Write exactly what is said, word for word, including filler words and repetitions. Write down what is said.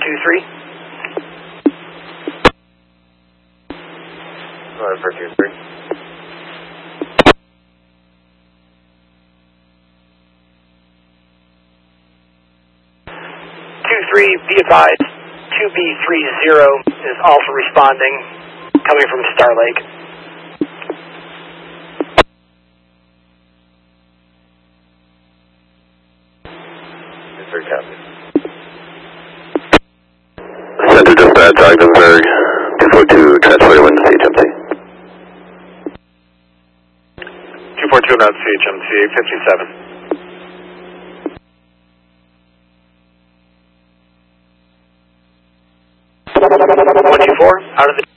two three. Go ahead for two three. two three, be advised, two B three zero is also responding, coming from Star Lake. two three, copy. Center dispatch, Ogdensburg, two four two, transfer wind to C H M C. two four two, not C H M C, eight fifty-seven. one two four, out of the